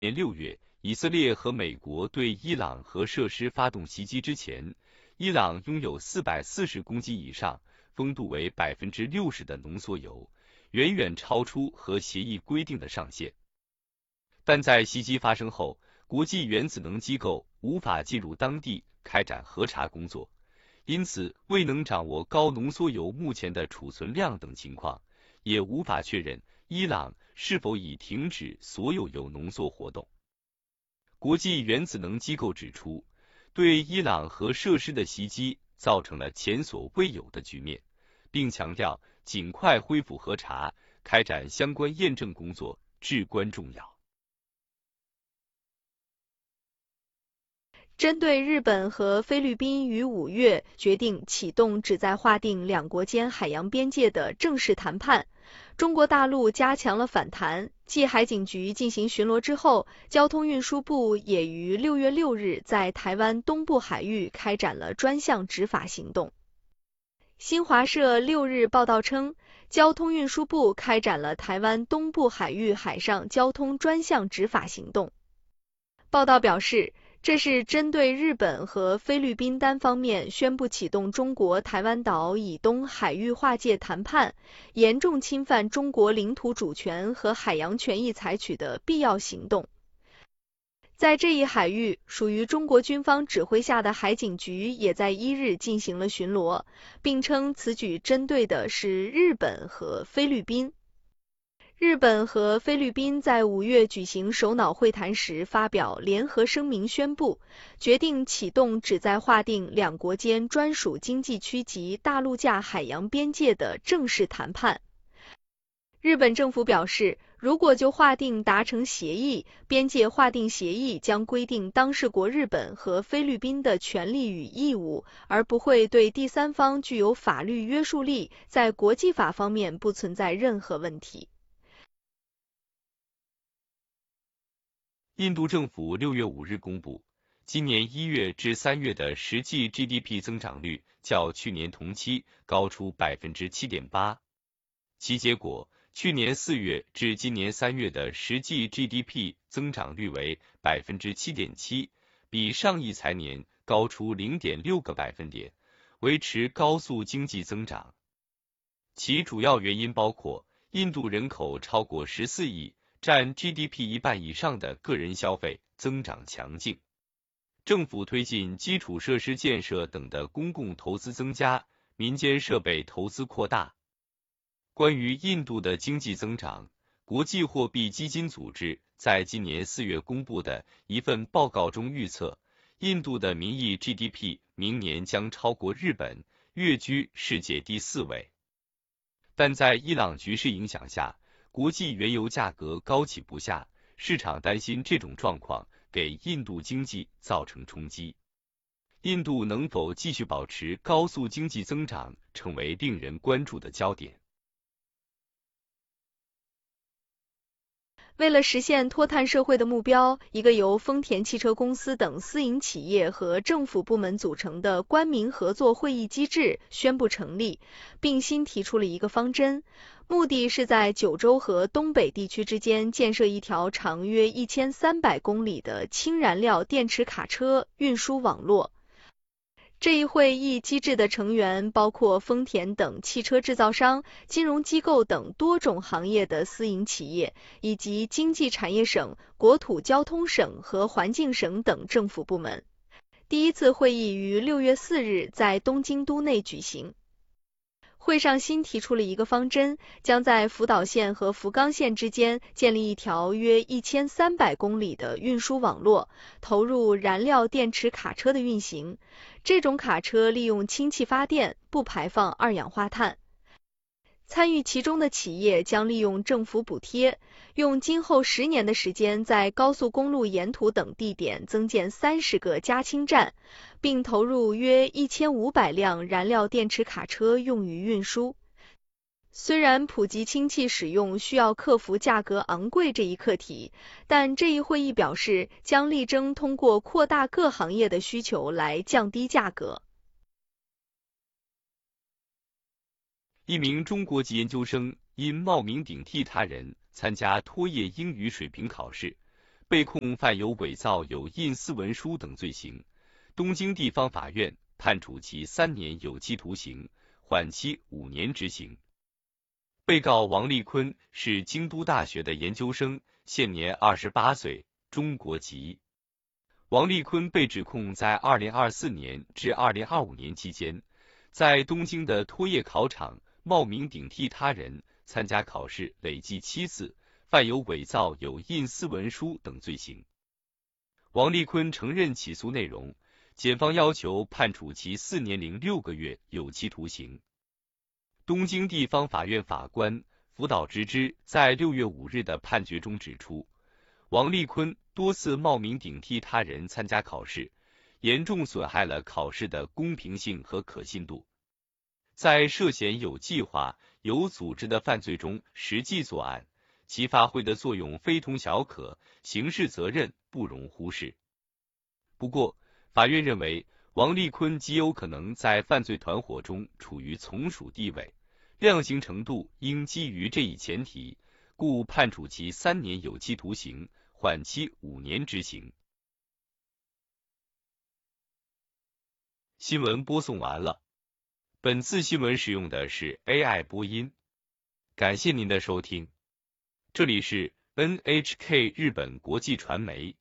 年6月，以色列和美国对伊朗核设施发动袭击之前，伊朗拥有440公斤以上、丰度为60%的浓缩铀，远远超出核协议规定的上限。但在袭击发生后，国际原子能机构无法进入当地开展核查工作，因此未能掌握高浓缩铀目前的储存量等情况，也无法确认伊朗是否已停止所有铀浓缩活动。国际原子能机构指出，对伊朗核设施的袭击造成了前所未有的局面，并强调尽快恢复核查，开展相关验证工作至关重要。 针对日本和菲律宾于5月决定启动旨在划定两国间海洋边界的正式谈判，中国大陆加强了反弹。继海警局进行巡逻之后，交通运输部也于6月6日在台湾东部海域开展了专项执法行动。新华社6日报道称，交通运输部开展了台湾东部海域海上交通专项执法行动。报道表示，这是针对日本和菲律宾单方面宣布启动中国台湾岛以东海域划界谈判，严重侵犯中国领土主权和海洋权益采取的必要行动。在这一海域，属于中国军方指挥下的海警局也在1日进行了巡逻，并称此举针对的是日本和菲律宾。日本和菲律宾在5月举行首脑会谈时发表联合声明，宣布决定启动旨在划定两国间专属经济区及大陆架海洋边界的正式谈判。日本政府表示，如果就划定达成协议，边界划定协议将规定当事国日本和菲律宾的权利与义务，而不会对第三方具有法律约束力，在国际法方面不存在任何问题。 印度政府6月5日公布，今年1月至3月的实际 GDP 增长率较去年同期高出 7.8%。其结果，去年4月至今年3月的实际 GDP 增长率为 7.7%， 比上一财年高出 0.6个百分点，维持高速经济增长。其主要原因包括印度人口超过14亿，占 GDP 一半以上的个人消费增长强劲，政府推进基础设施建设等的公共投资增加，民间设备投资扩大。关于印度的经济增长，国际货币基金组织在今年4月公布的一份报告中预测，印度的名义 GDP 明年将超过日本，跃居世界第4位。但在伊朗局势影响下，国际原油价格高企不下，市场担心这种状况给印度经济造成冲击。印度能否继续保持高速经济增长，成为令人关注的焦点。 为了实现脱碳社会的目标，一个由丰田汽车公司等私营企业和政府部门组成的官民合作会议机制宣布成立，并新提出了一个方针，目的是在九州和东北地区之间建设一条长约1300公里的氢燃料电池卡车运输网络。这一会议机制的成员包括丰田等汽车制造商、金融机构等多种行业的私营企业，以及经济产业省、国土交通省和环境省等政府部门。第一次会议于6月4日在东京都内举行。会上新提出了一个方针，将在福岛县和福冈县之间建立一条约1300公里的运输网络，投入燃料电池卡车的运行。这种卡车利用氢气发电，不排放二氧化碳。参与其中的企业将利用政府补贴，用今后10年的时间在高速公路沿途等地点增建30个加氢站，并投入约1500辆燃料电池卡车用于运输。虽然普及氢气使用需要克服价格昂贵这一课题，但这一会议表示将力争通过扩大各行业的需求来降低价格。 一名中国籍研究生因冒名顶替他人参加托业英语水平考试， 被控犯有伪造有印私文书等罪行，东京地方法院判处其3年有期徒刑，缓期5年执行。被告王立坤是京都大学的研究生，现年28岁，中国籍。王立坤被指控在2024年至2025年期间，在东京的托业考场冒名顶替他人参加考试累计7次，犯有伪造有印私文书等罪行。王立坤承认起诉内容，检方要求判处其4年06个月有期徒刑。东京地方法院法官福岛直之在6月5日的判决中指出，王立坤多次冒名顶替他人参加考试，严重损害了考试的公平性和可信度。在涉嫌有计划、有组织的犯罪中实际作案，其发挥的作用非同小可，刑事责任不容忽视。不过，法院认为王立坤极有可能在犯罪团伙中处于从属地位，量刑程度应基于这一前提，故判处其3年有期徒刑，缓期5年执行。新闻播送完了。本次新闻使用的是 AI 播音，感谢您的收听。这里是 NHK 日本国际传媒。